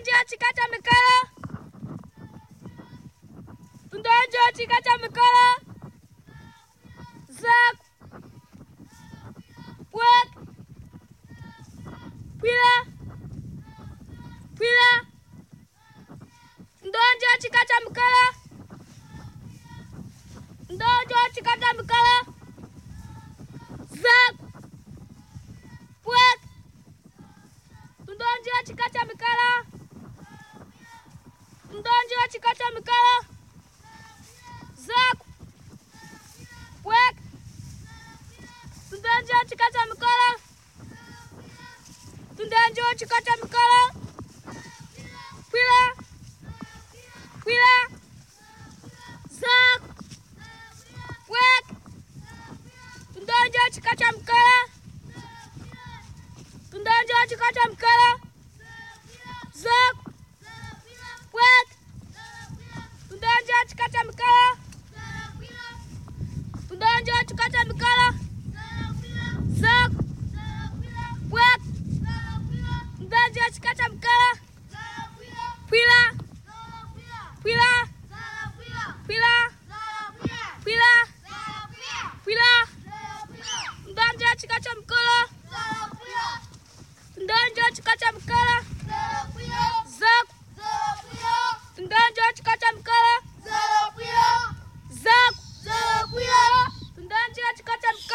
Tundonjo chikata mikala. Tundonjo chikata mikala. Zak. Wek. Pila. Pila. Tundonjo chikata mikala. Tundonjo chikata mikala. Zak. Wek. Tundonjo chikata mikala. Tundonjo chikata mikala. Zak. Wek. Tundonjo chikata mikala. Tundonjo chikata mikala. Pila. Pila. Zak. Wek. Tundonjo chikata mikala. Tundonjo chikata mikala. Zak. Wek. Tundonjo chikata mikala. Tundonjo chikata mikala. Zak. Wek. Tundonjo chikata mikala. Pila. Pila. Pila. Pila. Pila. Tundonjo chikata mikala. Tundonjo chikata mikala.